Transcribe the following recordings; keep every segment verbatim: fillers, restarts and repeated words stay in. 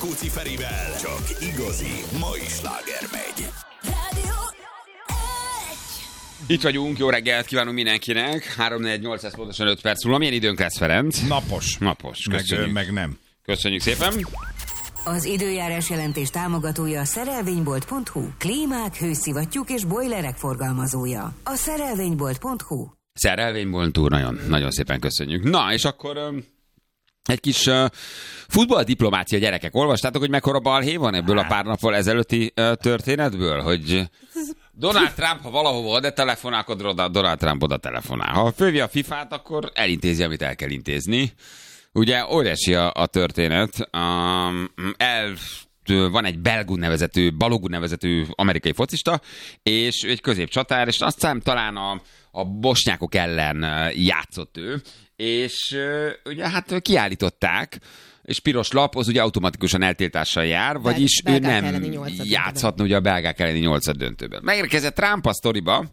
Kocsi Ferivel csak igazi mai sláger megy. Itt vagyunk, jó reggelt kívánunk mindenkinek. három négy nyolc, ez pontosan öt perc múlva. Milyen időnk lesz, Ferenc? Napos. Napos, meg, köszönjük. meg nem. Köszönjük szépen. Az időjárás jelentés támogatója a szerelvénybolt pont hu. Klímák, hőszivattyúk és bojlerek forgalmazója. A szerelvénybolt pont hu. Szerelvénybolt úr, nagyon, nagyon szépen köszönjük. Na, és akkor um, egy kis uh, futballdiplomácia, gyerekek. Olvastátok, hogy mekkora balhé van ebből a pár nappal ezelőtti uh, történetből? Hogy Donald Trump, ha valahova oda telefonál, akkor Donald Trump oda telefonál. Ha fölvi a fifát, akkor elintézi, amit el kell intézni. Ugye óriási a, a történet. Um, el, van egy belgún nevezetű, balogún nevezetű amerikai focista, és egy középcsatár, és aztán talán a, a bosnyákok ellen játszott ő, és ugye hát kiállították, és piros lap, az ugye automatikusan eltiltással jár, Bel- vagyis ő nem játszhatna ugye a belgák elleni nyolcad döntőben. Megérkezett Trump a sztoriba,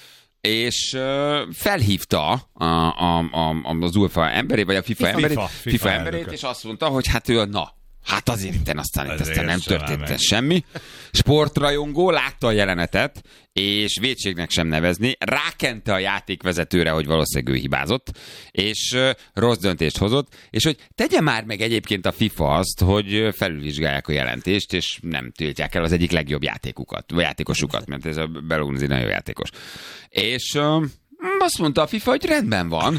és uh, felhívta a, a, a, az UEFA emberét, vagy a FIFA, FIFA emberét, FIFA, FIFA, FIFA emberét, és azt mondta, hogy hát ő a na, hát azért itten aztán itt aztán nem történt semmi. Sportrajongó látta a jelenetet, és vétségnek sem nevezni, rákente a játékvezetőre, hogy valószínűleg ő hibázott, és uh, rossz döntést hozott, és hogy tegye már meg egyébként a FIFA azt, hogy felülvizsgálják a jelentést, és nem tiltják el az egyik legjobb játékukat, vagy játékosukat, mert ez a Belunzi nagyon játékos. És uh, azt mondta a FIFA, hogy rendben van.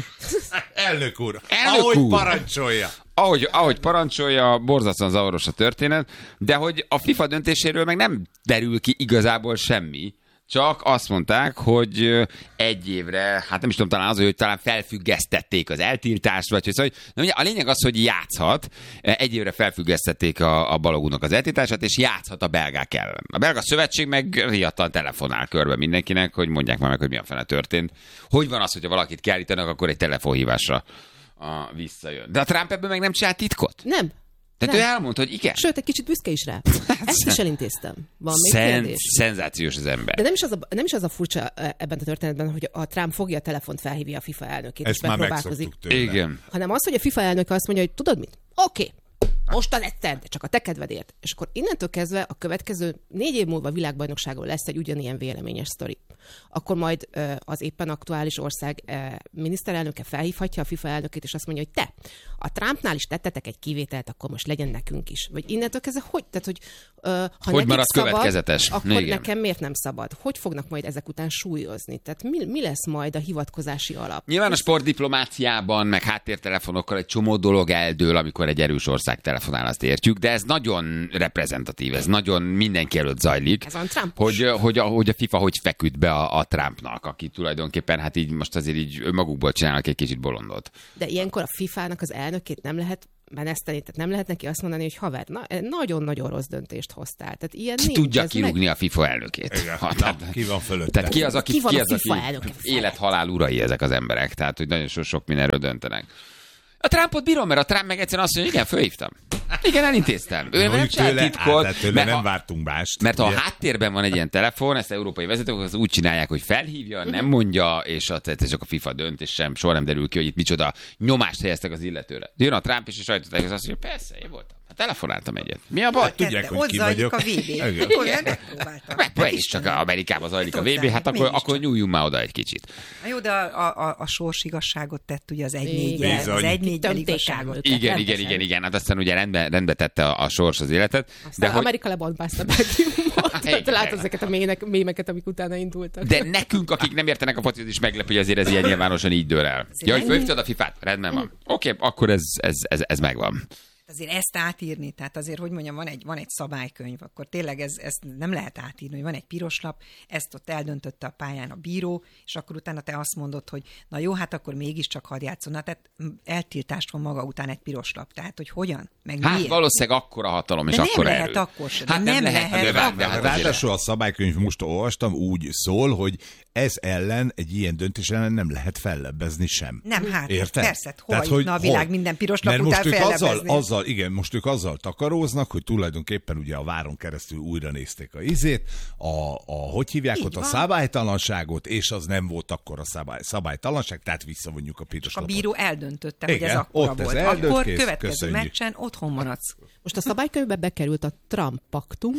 Elnök úr, Elnök ahogy úr. parancsolja. Ahogy, ahogy parancsolja, borzasztóan zavaros a történet, de hogy a FIFA döntéséről meg nem derül ki igazából semmi, csak azt mondták, hogy egy évre, hát nem is tudom, talán az, hogy talán felfüggesztették az eltiltást, vagy hogy szóval, na ugye a lényeg az, hogy játszhat, egy évre felfüggesztették a, a balogúnak az eltiltását, és játszhat a belgák ellen. A belga szövetség meg riadtan telefonál körbe mindenkinek, hogy mondják már meg, hogy mi a fene történt. Hogy van az, hogyha valakit kiállítanak, akkor egy telefonhívásra a, visszajön. De a Trump ebből meg nem csinált titkot? Nem. Tehát nem. ő elmondta, hogy igen. Sőt, egy kicsit büszke is rá. Ezt is elintéztem. Van még Szen- kérdés? Szenzációs az ember. De nem is, az a, nem is az a furcsa ebben a történetben, hogy a Trump fogja a telefont, felhívja a FIFA elnökét, Ezt és már megpróbálkozik. megszoktuk tőle. Igen. Hanem az, hogy a FIFA elnöke azt mondja, hogy tudod mit? Oké. Okay. Mostan egyszer, de csak a te kedvedért. És akkor innentől kezdve a következő négy év múlva világbajnokságon lesz egy ugyanilyen véleményes sztori. Akkor majd ö, az éppen aktuális ország ö, miniszterelnöke felhívhatja a FIFA elnökét, és azt mondja, hogy te, a Trumpnál is tettetek egy kivételt, akkor most legyen nekünk is. Vagy innentől kezdve, hogy? Tehát, hogy ö, ha hogy marad szabad, következetes? akkor Igen. nekem miért nem szabad? Hogy fognak majd ezek után súlyozni? Tehát mi, mi lesz majd a hivatkozási alap? Nyilván a sportdiplomáciában, meg háttértelefonokkal egy csomó dolog eldől, amikor egy erős ország telefonál, azt értjük, de ez nagyon reprezentatív, ez nagyon mindenki előtt zajlik, Ez a Trumpos. hogy, hogy, a, hogy a FIFA hogy feküdt be a, a Trumpnak, aki tulajdonképpen hát így most azért így magukból csinálnak egy kicsit bolondot. De ilyenkor a fifának az elnökét nem lehet meneszteni, tehát nem lehet neki azt mondani, hogy haver, na, nagyon-nagyon rossz döntést hoztál. Tehát ilyen Ki nincs, tudja ez kirúgni meg... a FIFA elnökét? Igen. Ha, Na, tehát, ki van fölötte? tehát ki az, aki, Ki van ki a az, aki FIFA elnöke felett? élet-halál urai ezek az emberek, tehát hogy nagyon so- sok mindenről döntenek. A Trumpot bírom, mert a Trump meg egyszerűen azt mondja, igen, fölhívtam. Igen, elintéztem. Ő nem Mondjuk csinált tőle, titkot, hát, tőle mert nem ha- vártunk mást. Mert ha a ugye? háttérben van egy ilyen telefon, ezt európai vezetők az úgy csinálják, hogy felhívja, nem mondja, és a, ez csak a FIFA dönt, és sem, soha nem derül ki, hogy itt micsoda nyomást helyeztek az illetőre. Jön a Trump és a sajtótájékoztatón azt mondja, persze, én voltam. Hát telefonáltam egyet. Mi a baj? Tudják, hogy ki vagyok. a vé bé. Igen. Akkor megpróbáltam. Mert is csak Amerikában zajlik a vé bé, hát akkor, Mégiscsak. akkor nyúljunk már oda egy kicsit. Na jó, de a, a, a sors igazságot tett ugye az egy Igen. négyel, Bizony. az egy négyel Tömték igazságot. el. Igen, igen, rendesen. igen, igen. Hát aztán ugye rendbe, rendbe tette a, a sors az életet. Aztán De hogy, Amerika lebombázta Belgiumot. Igen. Te látod ezeket a mének, mémeket, amik utána indultak. de nekünk, akik nem értenek a focihoz, is meglepő, hogy azért ez ilyen nyilvánosan így dől el. Ja, hogy fölhívtad a fifát? Rendben van. Oké, okay, akkor ez, ez, ez, ez megvan. Azért ezt átírni, tehát azért, hogy mondjam, van egy, van egy szabálykönyv, akkor tényleg ez, ezt nem lehet átírni, hogy van egy piros lap, ezt ott eldöntötte a pályán a bíró, és akkor utána te azt mondod, hogy na jó, hát akkor mégiscsak hadd játszon. Na, tehát eltiltást van maga után egy piros lap. Tehát, hogy hogyan? Meg Hát miért? valószínűleg akkora hatalom és De nem akkora lehet erő. akkor sem, de Hát nem lehet de, de, akkor. de, hát azért- Ráadásul a szabálykönyv, most olvastam, úgy szól, hogy ez ellen, egy ilyen döntés ellen nem lehet fellebbezni sem. Nem, hát Érted? persze, hova Tehát, jutna a világ hogy- minden piros lap Mert után most ők azzal, fellebbezni? azzal azzal, igen, most ők azzal takaróznak, hogy tulajdonképpen ugye a váron keresztül újra nézték a izét, a, a hogy hívják ott a szabálytalanságot, és az nem volt akkor a szabály, szabálytalanság, tehát visszavonjuk a piros A lapot. bíró eldöntötte, Igen, hogy ez akkora ott ez volt. eldönt, Akkor kész, következő köszönjük. meccsen otthon maradsz. Most a szabálykönyvbe bekerült a Trump paktum.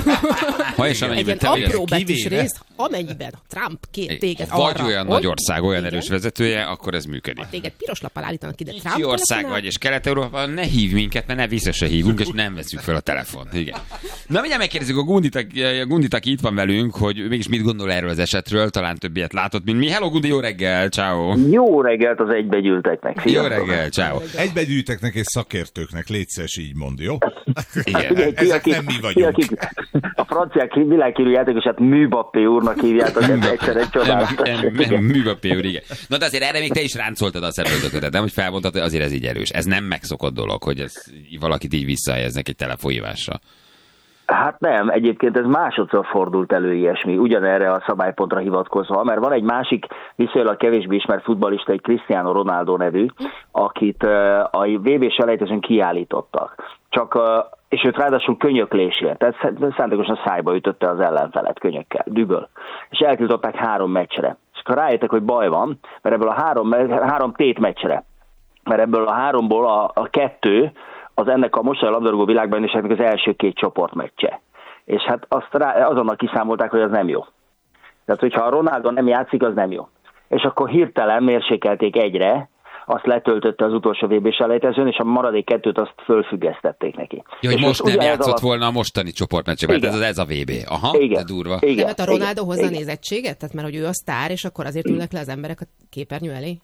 Ha és Egy amennyiben ilyen te apró betűs kivéve. rész, amennyiben a Trump kér téged vagy arra, olyan hogy- nagy ország, olyan Igen. erős vezetője, akkor ez működik. Ha téged piros lappal állítanak ide Trump Kicsi ország telefonál, vagy, és Kelet-Európában ne hívj minket, mert ne vissza se hívunk, és nem veszünk fel a telefont. Igen. Na, mindjárt megkérdezzük a Gundit, a Gundit, aki itt van velünk, hogy mégis mit gondol erről az esetről, talán többiet látott, mint mi. Hello, Gundi, jó reggel, ciao. Jó reggelt az egybegyűlteknek. Jó Sziasztok. reggel, ciao. Egybegyűjteknek és szakértőknek, légy szíves, így mond, jó? Igen. Figyelj, ki, Ezek aki- nem mi ki, vagyunk. aki- A franciák világhírű játékosát Mbappé úrnak hívják, az egyszer egy csodálatos. Igen. Művapé úr, igen. Na de azért erre még te is ráncoltad a szemöldöködet, nem? Hogy felmondtad, hogy azért ez így erős. Ez nem megszokott dolog, hogy ez valakit így visszahelyeznek egy telefonhívásra. Hát nem, egyébként ez másodszor fordult elő ilyesmi, ugyanerre a szabálypontra hivatkozva, mert van egy másik viszonylag kevésbé ismert futballista, egy Cristiano Ronaldo nevű, akit uh, a vé bé selejtezőn kiállítottak. Csak, uh, és őt ráadásul könyöklésért, tehát szándékosan szájba ütötte az ellenfelet könyökkel, düböl. És eltiltották három meccsre. És akkor rájöttek, hogy baj van, mert ebből a három, három tét meccsre, mert ebből a háromból a, a kettő, az ennek a mostani labdarúgó világbajnokságnak az első két csoportmeccse. És hát azt rá, azonnal kiszámolták, hogy az nem jó. Tehát, hogyha a Ronaldo nem játszik, az nem jó. És akkor hirtelen mérsékelték egyre, azt letöltötte az utolsó vé bé selejtezőn, és a maradék kettőt azt fölfüggesztették neki. Ja, hogy és most nem ugyanez játszott alatt... volna a mostani csoportmeccsben, mert ez, Igen. ez a vé bé. Aha, Igen. de durva. Igen. Nem, hát a Ronaldo Igen. hozza Igen. nézettséget? Tehát mert hogy ő a sztár, és akkor azért ülnek le az emberek a képernyő elé?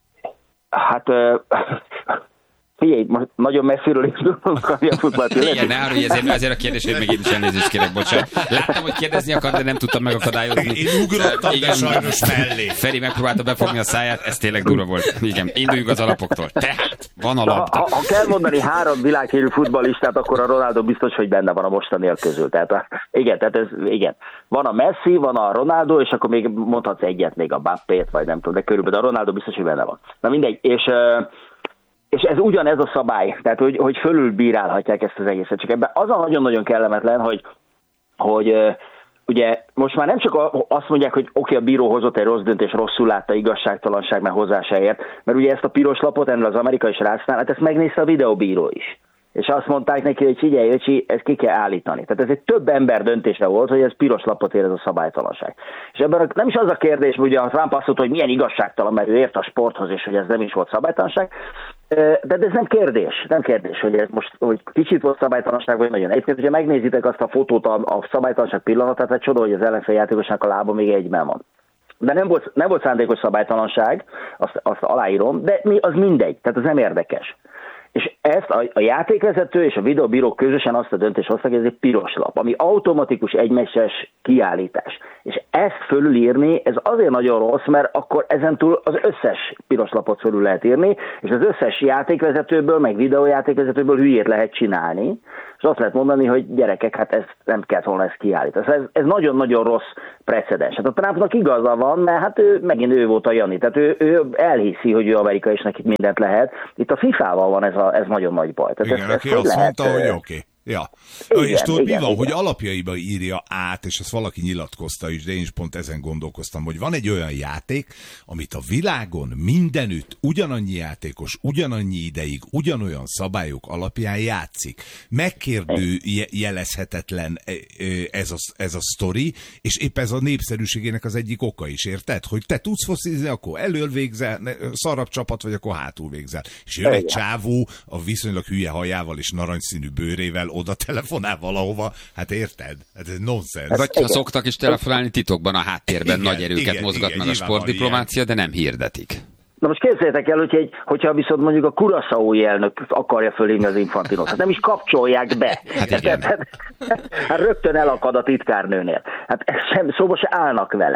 Hát... Uh... Figyelj, most nagyon messziről indulunk, ami a futballt Igen, illeti. ne arra, ezért, ezért a kérdésért még én is elnézést kérek, bocsánat. Láttam, hogy kérdezni akar, de nem tudtam megakadályozni. Én ugrottam, de sajnos mellé. Feri megpróbálta befogni a száját, ez tényleg durva volt. Igen, induljunk az alapoktól. Tehát, van a Ha, labda. ha, ha kell mondani három világhírű futballistát, akkor a Ronaldo biztos, hogy benne van a mostaniak közül. Tehát a, igen, tehát ez, igen. Van a Messi, van a Ronaldo, és akkor még mondhatsz egyet, még a Mbappét, vagy nem tudom, de körülbelül a Ronaldo biztos, hogy benne van. Na mindegy, és... És ez ugyanez a szabály, tehát hogy, hogy fölülbírálhatják ezt az egészet. Csak ebben az a nagyon-nagyon kellemetlen, hogy, hogy uh, ugye most már nem csak a, azt mondják, hogy oké, okay, a bíró hozott egy rossz döntés, rosszul látta, igazságtalanság, mert hozzá se ért, mert ugye ezt a piros lapot ennél az amerikai srácnál, hát ezt megnézte a videóbíró is. És azt mondták neki, hogy figyelj, öcsi, ezt ki kell állítani. Tehát ez egy több ember döntése volt, hogy ez piros lapot ér, ez a szabálytalanság. És ebben a, nem is az a kérdés, hogy ugye a Trump azt mondta, hogy milyen igazságtalan, mert ő ért a sporthoz, és hogy ez nem is volt szabálytalanság. De ez nem kérdés, nem kérdés, hogy ez most hogy kicsit volt szabálytalanság, vagy nagyon. Egyébként, hogyha megnézitek azt a fotót, a, a szabálytalanság pillanatát, hát csoda, hogy az ellenfél játékosnak a lába még egyben van. De nem volt, nem volt szándékos szabálytalanság, azt, azt aláírom, de az mindegy, tehát ez nem érdekes. És ezt a, a játékvezető és a videóbíró közösen azt a döntést hoztak, hogy ez egy piros lap, ami automatikus egymeccses kiállítás. És ezt fölülírni, ez azért nagyon rossz, mert akkor ezentúl az összes piros lapot fölül lehet írni, és az összes játékvezetőből, meg videójátékvezetőből hülyét lehet csinálni, és azt lehet mondani, hogy gyerekek, hát ez nem kellett volna ezt kiállítani. Ez, ez nagyon-nagyon rossz precedens. Hát a Trumpnak igaza van, mert hát ő, megint ő volt a Jani. Tehát ő, ő elhiszi, hogy ő amerikai, és nekik mindent lehet. Itt a fifával van ez, a, ez nagyon nagy baj. Tehát Igen, ez, aki ez azt lehet, mondta, hogy oké. Okay. Ja. Igen, és tudod, mi igen, van, igen. hogy alapjaiba írja át, és ezt valaki nyilatkozta is, de én is pont ezen gondolkoztam, hogy van egy olyan játék, amit a világon mindenütt ugyanannyi játékos, ugyanannyi ideig, ugyanolyan szabályok alapján játszik. Megkérdő jelezhetetlen ez a, ez a sztori, és épp ez a népszerűségének az egyik oka is, érted? Hogy te tudsz foszizni, akkor elől végzel, szarabb csapat vagy, akkor hátul végzel. És jön egy csávó a viszonylag hülye hajával és narancsszínű bőrével, oda telefonál valahova, hát érted? Hát ez nonsens. Vagy ha szoktak is telefonálni titokban a háttérben, Igen, nagy erőket igen, mozgat igen, meg a nyilván sportdiplomácia, de nem hirdetik. Na most képzeljétek el, hogy egy, hogyha viszont mondjuk a Curaçaói elnök akarja fölhívni az Infantinot, hát nem is kapcsolják be. Hát igen. Hát, hát rögtön elakad a titkárnőnél. Hát sem, szóval se állnak vele.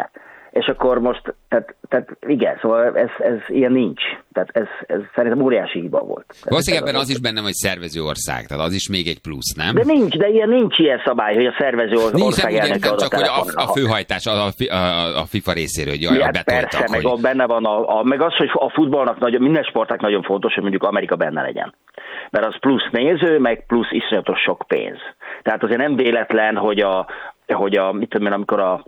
És akkor most, tehát, tehát igen, szóval ez, ez ilyen nincs. Tehát ez, ez szerintem óriási hiba volt. Valószínűleg ebben az is bennem, hogy szervező ország, tehát az is még egy plusz, nem? De nincs, de ilyen nincs ilyen szabály, hogy a szervező ország elnöke nem ad a csak, hogy a, a telefonra. főhajtás a, a, a FIFA részéről, hogy jaj, Ja, betoltak, persze, meg hogy... a, benne van a, a, meg az, hogy a futballnak nagyon, minden sportnak nagyon fontos, hogy mondjuk Amerika benne legyen. Mert az plusz néző, meg plusz iszonyatos sok pénz. Tehát azért nem véletlen, hogy a, hogy a mit tudom én, amikor a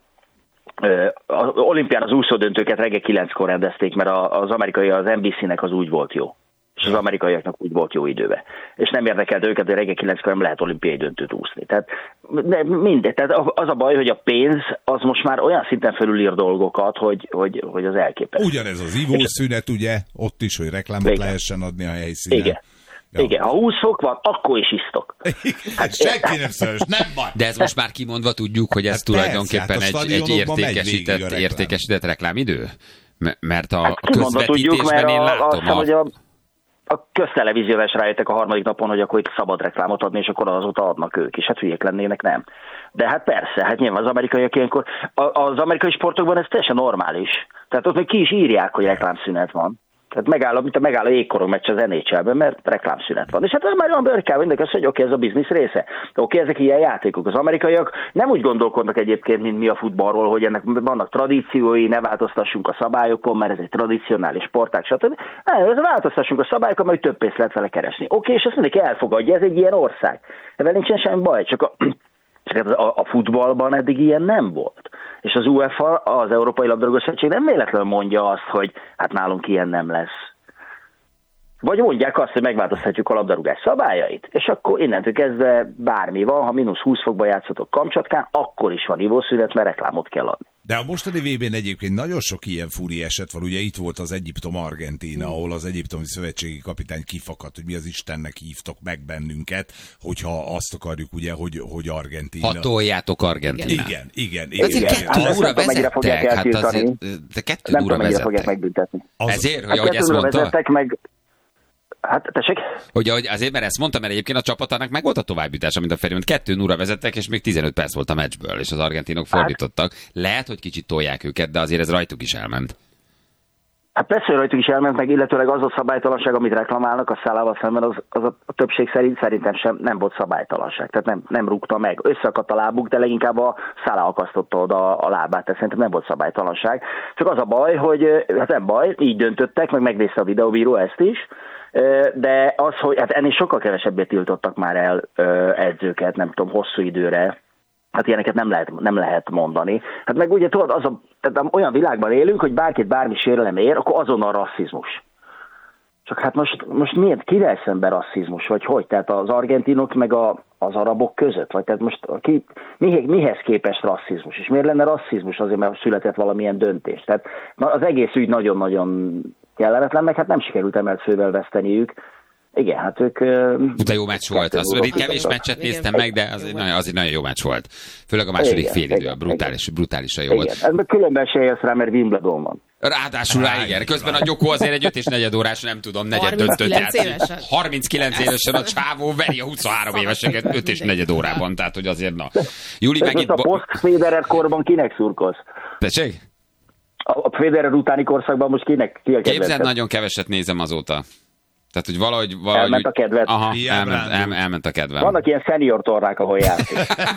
az olimpián az úszódöntőket reggel kilenckor rendezték, mert az amerikai, az en bé cé-nek az úgy volt jó. És az amerikaiaknak úgy volt jó időbe. És nem érdekelt őket, hogy reggel kilenckor nem lehet olimpiai döntőt úszni. Tehát mindegy. Tehát az a baj, hogy a pénz az most már olyan szinten felülír dolgokat, hogy, hogy, hogy az elképesztő. Ugyanez az ivószünet, ugye? Ott is, hogy reklámot igen. lehessen adni a helyszínen. Igen. Ja. Igen, ha húsz fok van, akkor is isztok. Hát senki nem szörös, nem baj. De ez most már kimondva tudjuk, hogy ez hát tulajdonképpen persze, hát egy, egy értékesített, reklám. értékesített reklámidő? Mert a hát közvetítésben én látom a... a... A köztelevíziózás rájöttek a harmadik napon, hogy akkor itt szabad reklámot adni, és akkor azóta adnak ők is. Hát hülyék lennének, nem. De hát persze, hát nyilván az amerikaiak ilyenkor, az amerikai sportokban ez teljesen normális. Tehát ott még ki is írják, hogy reklámszünet van. Tehát megáll, mint a megáll a jégkorong meccs az en há el-ben, mert reklámszünet van. És hát az már Amerikában mindenki azt, hogy oké, okay, ez a biznisz része. Oké, okay, ezek ilyen játékok. Az amerikaiak nem úgy gondolkodnak egyébként, mint mi a futballról, hogy ennek vannak tradíciói, ne változtassunk a szabályokon, mert ez egy tradicionális sportág, stb. Nem, változtassunk a szabályokon, mert több pénzt lehet vele keresni. Oké, okay, és ezt mindenki elfogadja, ez egy ilyen ország. Ebben nincsen semmi baj, csak a, csak a, a futballban eddig ilyen nem volt. És az u ef á, az Európai Labdarúgó-szövetség nem véletlenül mondja azt, hogy hát nálunk ilyen nem lesz. Vagy mondják azt, hogy megváltoztatjuk a labdarúgás szabályait, és akkor innentől kezdve bármi van, ha mínusz húsz fokba játszatok Kamcsatkán, akkor is van ivószünet, mert reklámot kell adni. De a mostani vé bén egyébként nagyon sok ilyen furi eset van, ugye itt volt az Egyiptom-Argentína, ahol az egyiptomi szövetségi kapitány kifakadt, hogy mi az Istennek hívtok meg bennünket, hogyha azt akarjuk ugye, hogy, hogy Argentína. Hatoljátok Argentinát. Igen, igen, igen. Azért igen. kettő hát, óra vezettek, hát azért, de kettő óra vezettek. Megbüntetni. Ezért, hogy ahogy ezt mondta? Meg... Hát, tessék? Hogy azért, mert ezt mondtam, mert egyébként a csapatának meg volt a továbbjutása, mint a Feri, mint kettő óra vezettek, és még tizenöt perc volt a meccsből, és az argentinok fordítottak. Lehet, hogy kicsit tolják őket, de azért ez rajtuk is elment. Hát persze, hogy rajtuk is elment, meg illetőleg az a szabálytalanság, amit reklamálnak a Szálával szemben, az, az a, a többség szerint szerintem sem nem volt szabálytalanság. Tehát nem, nem rúgta meg. Összeakadt a lábuk, de leginkább a Szálá akasztotta oda a lábát, tehát szerintem nem volt szabálytalanság. Csak az a baj, hogy hát nem baj, így döntöttek, meg megnézte a videóbíró ezt is, de az, hogy hát ennél sokkal kevesebbé tiltottak már el edzőket, nem tudom, hosszú időre, hát ilyeneket nem lehet, nem lehet mondani. Hát meg ugye tudod, az a, tehát olyan világban élünk, hogy bárkit bármi sérelem ér, akkor azonnal rasszizmus. Csak hát most, most miért, kivel szemben rasszizmus, vagy hogy? Tehát az argentinok meg a, az arabok között? Vagy tehát most ki, mihez, mihez képest rasszizmus? És miért lenne rasszizmus azért, mert született valamilyen döntés? Tehát az egész ügy nagyon-nagyon kellemetlen, meg hát nem sikerült emelt fővel veszteniük. Igen, hát ők... De jó meccs volt. Az egy kevés meccset néztem meg, de az egy nagyon, az egy nagyon jó meccs volt. Főleg a második fél idő, brutális, brutálisan jó volt. Igen, különben se jössz rá, mert Wimbledon van. Ráadásul rá, igen. Közben a Gyokó azért egy öt és negyed órás, nem tudom, negyed döntött játszani. harminckilenc évesen a csávó veri a huszonhárom éveseket öt és negyed órában, tehát hogy azért na. Júli megint... A post-Federer korban kinek szurkolsz? Tessék? A Federer utáni korszakban most kinek? Ki Képzeld, nagyon keveset nézem azóta. Tehát, hogy valahogy... valahogy elment a kedved. Aha, elment, el, elment a kedvem. Vannak ilyen senior tornák, ahol játszik.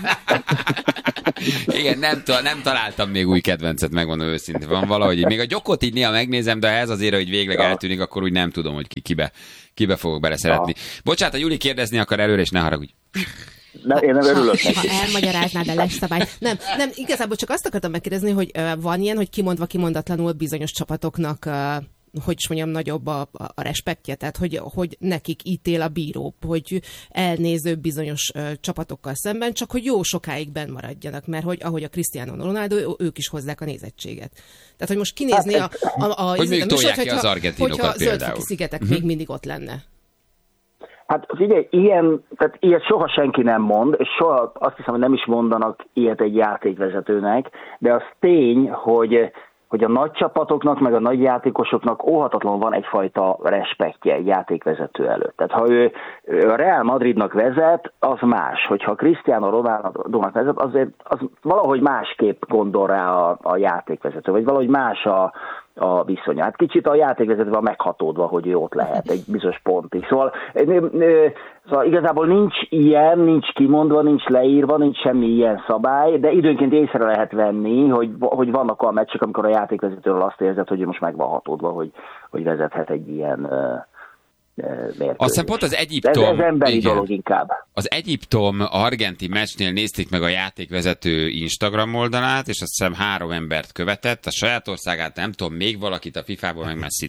Igen, nem, nem találtam még új kedvencet, megmondom őszintén. Van valahogy, még a Gyokot így néha megnézem, de ez azért, hogy végleg ja. eltűnik, akkor úgy nem tudom, hogy ki, kibe, kibe fogok beleszeretni. Ja. Bocsánat, a Júli kérdezni akar előre, és ne haragudj. Nem, én nem örülök neki. Ha elmagyaráznád a lesszabályt. Nem, nem, igazából csak azt akartam megkérdezni, hogy uh, van ilyen, hogy kimondva kimondatlanul bizonyos csapatoknak uh, hogy is mondjam, nagyobb a, a respektje, tehát hogy, hogy nekik ítél a bíró, hogy elnéző bizonyos uh, csapatokkal szemben, csak hogy jó sokáig benn maradjanak, mert hogy ahogy a Cristiano Ronaldo, ők is hozzák a nézettséget. Tehát, hogy most kinézni hát, a... a, a hogy még tolják ki az argentinokat hogyha például. Zöldfoki szigetek uh-huh. még mindig ott lenne. Hát figyelj, ilyen, tehát ilyet soha senki nem mond, és soha azt hiszem, hogy nem is mondanak ilyet egy játékvezetőnek, de az tény, hogy hogy a nagy csapatoknak, meg a nagy játékosoknak óhatatlanul van egyfajta respektje egy játékvezető előtt. Tehát ha ő, ő a Real Madridnak vezet, az más. Hogyha Cristiano Ronaldo-nak vezet, azért az valahogy másképp gondol rá a, a játékvezető, vagy valahogy más a, a viszony. Hát kicsit a játékvezető van meghatódva, hogy ő ott lehet egy bizonyos pontig. Szóval, szóval igazából nincs ilyen, nincs kimondva, nincs leírva, nincs semmi ilyen szabály, de időnként észre lehet venni, hogy, hogy vannak olyan meccsek, amikor a játékvezetőről azt érzed, hogy ő most meg van hatódva, hogy, hogy vezethet egy ilyen mérkőzést. Aztán pont az Egyiptom... Ez, ez emberi igen. dolog inkább. Az Egyiptom-argenti meccsnél nézték meg a játékvezető Instagram oldalát, és azt hiszem három embert követett, a saját országát nem tudom, még valakit a fifából, meg Messit.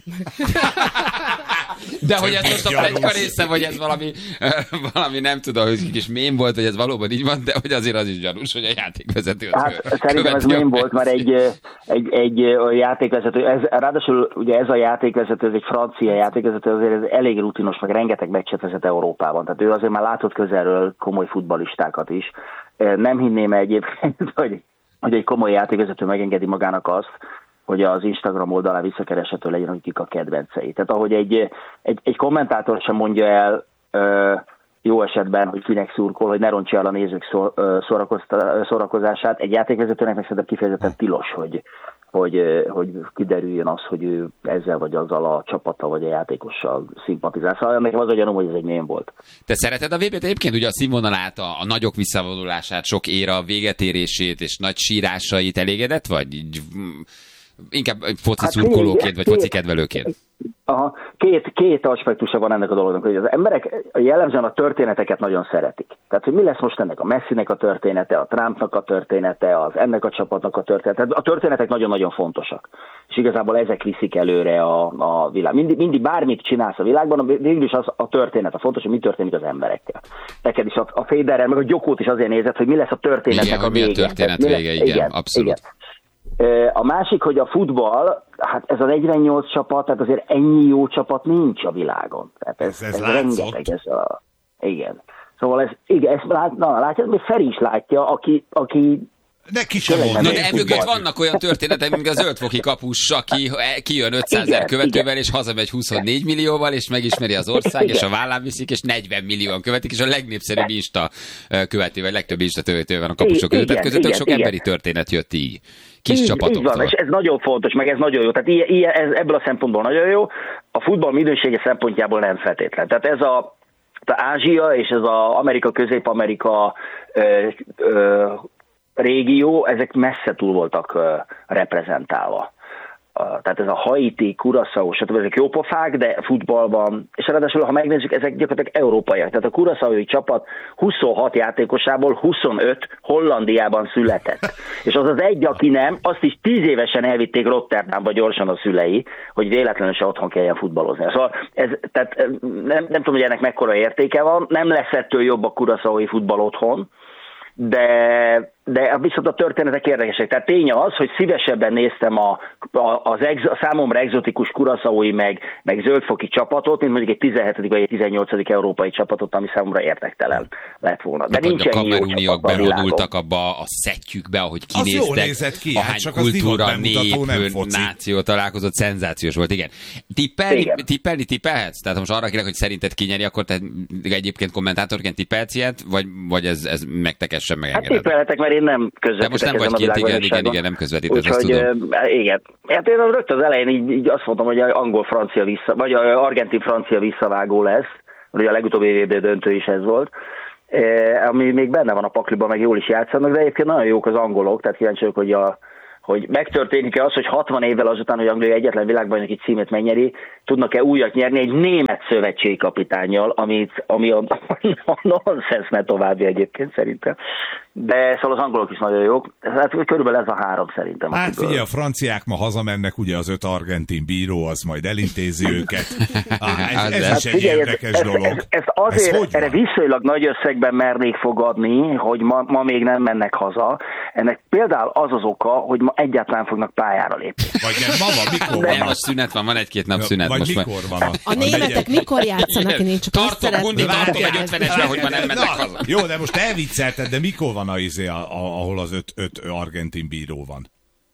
De hogy ez most a pletyka része, vagy ez valami, valami nem tudom, hogy kis mém volt, hogy ez valóban így van, de hogy azért az is gyanús, hogy a játékvezető... Hát szerintem ez mém volt, mert egy, egy, egy játékvezető, ez, ráadásul ugye ez a játékvezető, ez egy francia játékvezető, azért ez elég rutinos, meg rengeteg meccset vezet Európában, tehát ő azért már látott közelről komoly futballistákat is. Nem hinném egyébként, hogy, hogy egy komoly játékvezető megengedi magának azt, hogy az Instagram oldalán visszakereshető legyen, hogy kik a kedvencei. Tehát ahogy egy, egy, egy kommentátor sem mondja el ö, jó esetben, hogy kinek szurkol, hogy ne rontsa el a nézők szórakozását, egy játékvezetőnek meg szerintem kifejezetten tilos, hogy, hogy, hogy kiderüljön az, hogy ő ezzel vagy azzal a csapata vagy a játékossal szimpatizál. Szóval nekem az a gyanúm, hogy ez egy mém volt. Te szereted a vé bét egyébként? Ugye a színvonalát, a, a nagyok visszavonulását, sok éra végetérését és nagy sírásait elégedett vagy? Így, inkább foci hát szurkolóként, vagy foci kedvelőként? Aha, két, két aspektusa van ennek a dolognak, hogy az emberek jellemzően a történeteket nagyon szeretik. Tehát, hogy mi lesz most ennek a Messinek a története, a Trumpnak a története, az ennek a csapatnak a története. A történetek nagyon-nagyon fontosak. És igazából ezek viszik előre a, a világ. Mindig, mindig bármit csinálsz a világban, végül is az a történet, a fontos, hogy mi történik az emberekkel. Neked is a, a Federer, meg a Gyokót is azért nézed, hogy mi lesz a történetnek igen, a vége. Igen, mi a történet vége, igen, igen, abszolút. Igen. A másik, hogy a futball, hát ez a negyvennyolc csapat, tehát azért ennyi jó csapat nincs a világon. Tehát ez, ez, ez, ez rengeteg, ez a... Igen. Szóval ez, igen, ezt lát, na, látja, még Feri is látja, aki... aki neki sem mondani. No, de emögött vannak olyan történetek, mint a zöldfoki kapus, aki kijön ötszázezer követővel, igen. és hazamegy huszonnégy millióval, és megismeri az ország, igen. és a vállán viszik, és negyven millióan követik, és a legnépszerűbb Insta követő, vagy legtöbb Insta követő van a kapusok között. Tehát közöttök sok igen. emberi történet jött így. Kis így, csapatoktól. Így van, és ez nagyon fontos, meg ez nagyon jó. Tehát ilyen, ilyen, ez, ebből a szempontból nagyon jó. A futball minősége szempontjából nem feltétlen. Tehát ez a, a Ázsia és ez az Amerika, Közép-Amerika ö, ö, régió, ezek messze túl voltak uh, reprezentálva. Uh, tehát ez a Haiti, Curaçao, stb. Ezek jó pofák, de futballban, és ráadásul, ha megnézzük, ezek gyakorlatilag európaiak. Tehát a Curaçaoi csapat huszonhat játékosából huszonöt Hollandiában született. És az az egy, aki nem, azt is tíz évesen elvitték Rotterdamba gyorsan a szülei, hogy véletlenül se otthon kelljen futballozni. Szóval ez, tehát nem, nem tudom, hogy ennek mekkora értéke van, nem lesz ettől jobb a Curaçaoi futball otthon, de, de viszont a történetek érdekesek. Tehát tény az, hogy szívesebben néztem a, a, az ex, a számomra egzotikus Curaçaoi meg, meg zöldfoki csapatot, mint mondjuk egy tizenhetedik vagy egy tizennyolcadik európai csapatot, ami számomra érdektelen lett volna. De, de nincs a kameruniak bevonultak abba a szettyükbe, ahogy kinéztek, ki, ahány hát kultúra, nép, náció találkozott, szenzációs volt, igen. Tippelni, igen. tippelni tippelhetsz? Tehát most arra kérek, hogy szerinted kinyeri, akkor te egyébként kommentátorként tippelsz ilyet, vagy, vagy ez, ez megtekessen, megengeded? Hát tippelhetek, mert én nem közvetítek. De most nem vagy kint, igen, igen, igen, nem közvetítesz, azt tudom. Igen. Hát én rögtön az elején így, így azt mondtam, hogy angol-francia vissza, vagy argentin-francia visszavágó lesz, ugye a legutóbbi vé bé döntő is ez volt, ami még benne van a pakliban, meg jól is játszanak, de egyébként nagyon jók az angolok, tehát kíváncsi vagyok, hogy a hogy megtörténik-e az, hogy hatvan évvel azután, hogy Anglia egyetlen világbajnoki címét megnyeri, tudnak-e újat nyerni egy német szövetségi kapitánnyal, amit, ami a, a nonsens, mert további egyébként szerintem. De szóval az angolok is nagyon jók. Hát körülbelül ez a három szerintem. Hát figyelj, a franciák ma hazamennek, ugye az öt argentin bíró, az majd elintézi őket. Ah, ez, ez is egy figyelj, érdekes ez, dolog. Ezt ez, ez azért ez erre viszonylag nagy összegben mernék fogadni, hogy ma, ma még nem mennek haza. Ennek például az az oka, hogy ma egyáltalán fognak pályára lépni. Vagy nem, mama, mikor van? Nem, most szünet van, van egy-két nap szünet. Vagy most mikor van? A, a németek mikor játszanak? Én csak azt szeretném. Tartom egy ötvenesben, hogy ma nem mennek haza. Jó, de most elviccelted, de mikor van a izé, ahol az öt, öt argentin bíró van?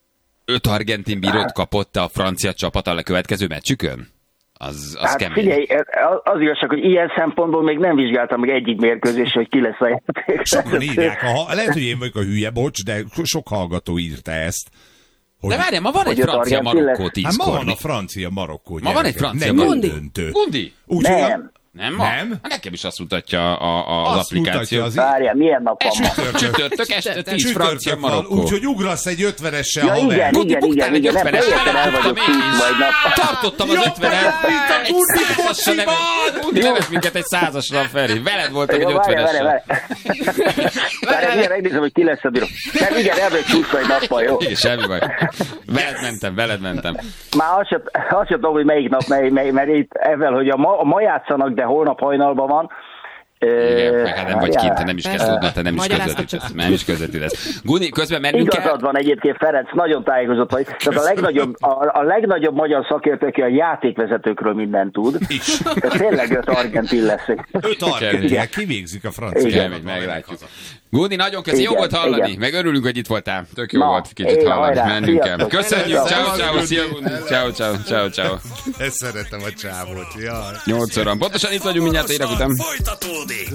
öt argentin bírót kapott a francia csapat a következő meccsükön? Az, az hát kemény. figyelj, az igazság, hogy ilyen szempontból még nem vizsgáltam meg egyik mérkőzés, hogy ki lesz a játék. Sokan írják, a, lehet, hogy én vagyok a hülye, bocs, de sok hallgató írta ezt. Hogy... De várjál, ma van egy Hogy az francia-Marokkó Argentin Hát ma tízkor. van a francia-Marokkó. Ma van egy francia Nem Gundi. döntő. Gundi? Úgy, Nem. Nem ma? Nem? Hát nekem is azt mutatja a, a, az Azt applikáció. mutatja az Várjál, milyen nap van ma? Csütörtök este tíz francia Csütörtök van, Marokkó. úgyhogy ugrasz egy ötvenessel, Ja, haver. igen, Gundi, igen, buktál igen, egy igen, nem, ötvenes, teljesen el vagyok én tíz majd nap. Tartottam az Ja, ötvenet. a Egy Gundi százasra kocsiban! nevet. Gundi nevet minket egy százasra, Feri. Veled voltam egy Jó, várjál, ötvenessel. várjál, várjál. Várjál, megnézem, hogy ki lesz a bíró. Nem, igen, el vagyok húszva egy nappal, jó? Igen, semmi baj. Veled mentem, veled mentem. Már azt sem, azt sem tudom, hogy melyik nap, mely, mely, mert itt ezzel, hogy a ma, a ma játszanak, de holnap hajnalban van. Igen, meg hát nem vagy kint, te nem is kezd Persze. tudni, te nem is Magyaráztat közvetítesz. csak. Nem is közvetítesz. Guni, közben mennünk Igazad kell. van egyébként, Ferenc, nagyon tájékozott vagy. Tehát a legnagyobb, a, a legnagyobb magyar szakértő, aki a játékvezetőkről mindent tud. Is. De tényleg öt argentin lesz. Öt argentin, kivégzik a francia. Igen. Kemény, meglátjuk. Guni, nagyon köszi, jó Igen, volt hallani, igen. meg örülünk, hogy itt voltál. Tök jó Na, volt kicsit én hallani, hajrá, mennünk kell. sziasztok. Köszönjük, ciao, Sziasztok. ciao, szia Guni, ciao, ciao, ciao, ciao. Ezt szeretem a csávót, jaj. nyolc óra. Pontosan itt vagyunk mindjárt érak után. Folytatódik.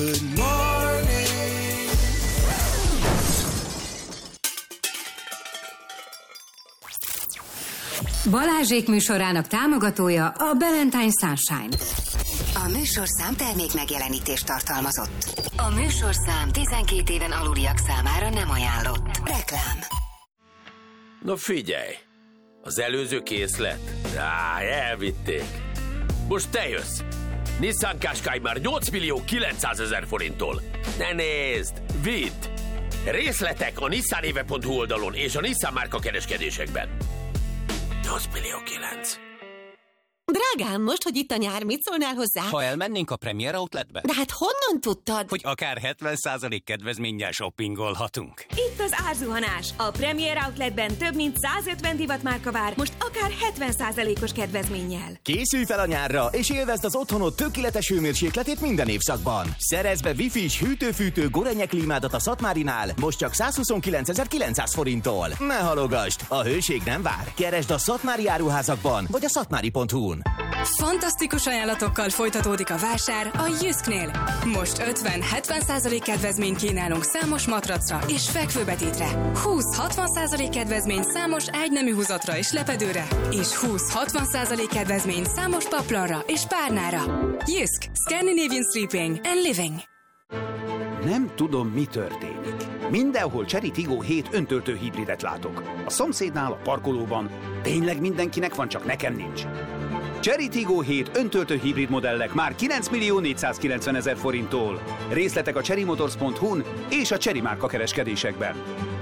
Balázsék műsorának támogatója a Valentine Sunshine. A műsorszám termék megjelenítést tartalmazott. A műsorszám tizenkét éven aluliak számára nem ajánlott. Reklám. Na figyelj, az előző készlet? Á, elvitték. Most te jössz. Nissan Qashqai már nyolc millió kilencszázezer forinttól. Ne nézd, vidd! Részletek a nissanéve pont hu oldalon és a Nissan márka kereskedésekben. nyolc millió kilenc. Drágám, most, hogy itt a nyár, mit szólnál hozzá? Ha elmennénk a Premier Outletbe? De hát honnan tudtad? Hogy akár hetven százalék kedvezménnyel shoppingolhatunk. Itt az árzuhanás. A Premier Outletben több mint százötven divatmárka vár, most akár hetven százalékos kedvezménnyel. Készülj fel a nyárra, és élvezd az otthonod tökéletes hőmérsékletét minden évszakban. Szerezd be Wi-Fi-s hűtő-fűtő Gorenje klímádat a Szatmárinál, most csak százhuszonkilencezer-kilencszáz forinttól. Ne halogasd, a hőség nem vár. Keresd a Szatmári áruházakban, vagy a szatmári pont hu-n. Fantasztikus ajánlatokkal folytatódik a vásár a Jysknél. Most ötven-hetven százalék kedvezményt kínálunk számos matracra és fekvőbetétre. húsz-hatvan százalék kedvezmény számos ágynemű húzatra és lepedőre. És húsz-hatvan százalék kedvezmény számos paplanra és párnára. Jysk. Scandinavian Sleeping and Living. Nem tudom, mi történik. Mindenhol Chery Tiggo hét öntöltő hibridet látok. A szomszédnál, a parkolóban. Tényleg mindenkinek van, csak nekem nincs. Chery Tiggo hét öntöltő hibrid modellek már kilenc millió négyszázkilencven ezer forinttól. Részletek a chery motors pont hu-n és a Chery márka kereskedésekben.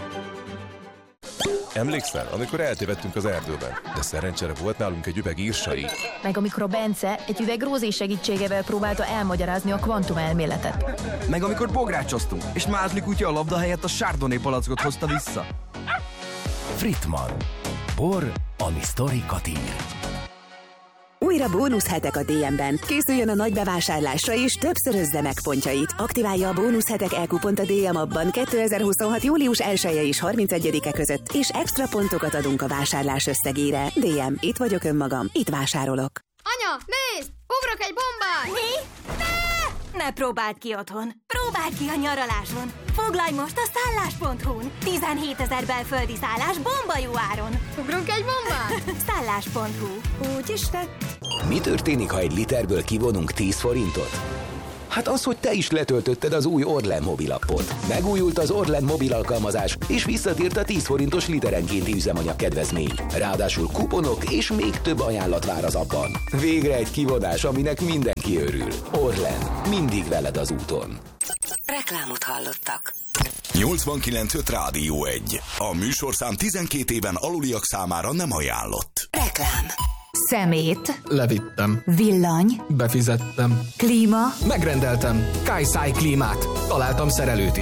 Emlékszel, amikor eltévedtünk az erdőben, de szerencsére volt nálunk egy üveg írsai. Meg amikor a Bence egy üveg Rózé segítségével próbálta elmagyarázni a kvantumelméletet. Meg amikor bográcsoztunk, és Mázli kutya a labda helyett a Chardonnay palackot hozta vissza. Frittmann. Bor, ami sztorikat ír. Újra bónuszhetek a dé em-ben. Készüljön a nagy bevásárlásra és többszörözze meg pontjait. Aktiválja a bónuszhetek e-kupont a dé em abban kétezer-huszonhat július elseje és harmincegyedike között, és extra pontokat adunk a vásárlás összegére. dé em, itt vagyok önmagam, itt vásárolok. Anya, nézd! Ugrok egy bombát! Mi? Ne! Ne próbáld ki otthon. Próbáld ki a nyaraláson. Foglalj most a szállás pont hu-n. tizenhétezer belföldi szállás bomba jó áron. Ugrunk egy bombát? szállás pont hu. Úgy is tett. Mi történik, ha egy literből kivonunk tíz forintot? Hát az, hogy te is letöltötted az új Orlen mobilappot. Megújult az Orlen mobil alkalmazás, és visszatért a tíz forintos literenkénti üzemanyag kedvezmény. Ráadásul kuponok és még több ajánlat vár az appban. Végre egy kivonás, aminek mindenki örül. Orlen, mindig veled az úton. Reklámot hallottak. nyolcvankilenc öt Rádió egy. A műsorszám tizenkét éven aluliak számára nem ajánlott. Reklám. Szemét. Levittem. Villany. Befizettem. Klíma. Megrendeltem. Kajszáj klímát. Találtam szerelőt is.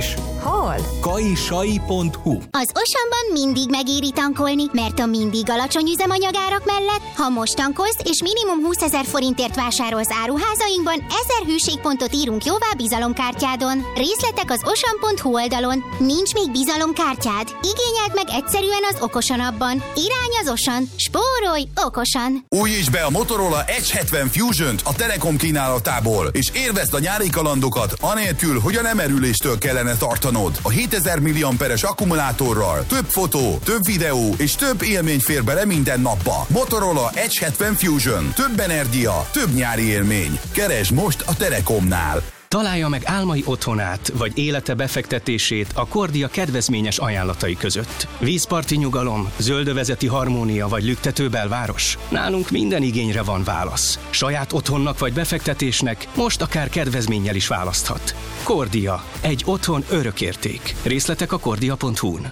Hol? kajsai pont hu. Az Osanban mindig megéri tankolni, mert a mindig alacsony üzemanyagárak mellett, ha most tankolsz és minimum húszezer forintért vásárolsz áruházainkban, ezer hűségpontot írunk jóvá bizalomkártyádon. Részletek az osan pont hu oldalon. Nincs még bizalomkártyád? Igényeld meg egyszerűen az Okosan appban. Irány az Osan. Spórolj okosan! Újítsd be a Motorola Edge hetven Fusion-t a Telekom kínálatából, és élvezd a nyári kalandokat, anélkül, hogy a lemerüléstől kellene tartanod. A hétezer milliamperes akkumulátorral több fotó, több videó és több élmény fér bele minden napba. Motorola Edge hetven Fusion. Több energia, több nyári élmény. Keresd most a Telekomnál. Találja meg álmai otthonát, vagy élete befektetését a Kordia kedvezményes ajánlatai között. Vízparti nyugalom, zöldövezeti harmónia vagy lüktető belváros? Nálunk minden igényre van válasz. Saját otthonnak vagy befektetésnek most akár kedvezménnyel is választhat. Kordia. Egy otthon örökérték. Részletek a kordia pont hu-n.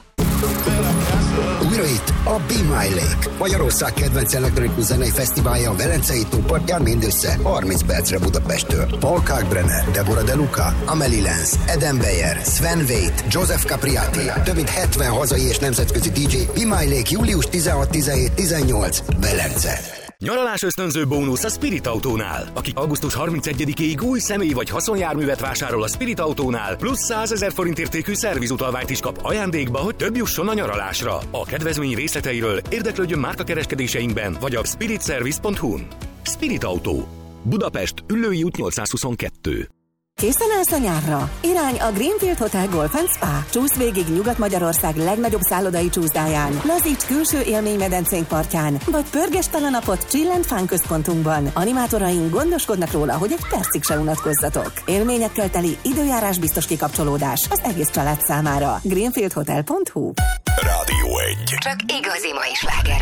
Újra itt a Be My Lake, Magyarország kedvenc elektronikus zenei fesztiválja a Velencei tópartján mindössze harminc percre Budapesttől. Paul Kalkbrenner, Deborah De Luca, Amelie Lenz, Eden Beyer, Sven Waite, Joseph Capriati, több mint hetven hazai és nemzetközi dé dzsé. Be My Lake július tizenhat, tizenhét, tizennyolc, Velence. Nyaralás ösztönző bónusz a Spirit Autónál. Aki augusztus harmincegyedikéig új személy vagy haszonjárművet vásárol a Spirit Autónál, plusz százezer forint értékű szervizutalványt is kap ajándékba, hogy több jusson a nyaralásra. A kedvezmény részleteiről érdeklődjön márkakereskedéseinkben vagy a spirit service pont hu-n. Spirit Autó. Budapest, Üllői út nyolcszázhuszonkettő. Készen állsz a nyárra? Irány a Greenfield Hotel Golf and Spa. Csúsz végig Nyugat-Magyarország legnagyobb szállodai csúszdáján, lazíts külső élménymedencénk partján, vagy pörgesd a napot Chill and Fun központunkban. Animátoraink gondoskodnak róla, hogy egy percig se unatkozzatok. Élményekkel teli időjárás biztos kikapcsolódás az egész család számára. greenfield hotel pont hu. Rádió egy. Csak igazi mai sláger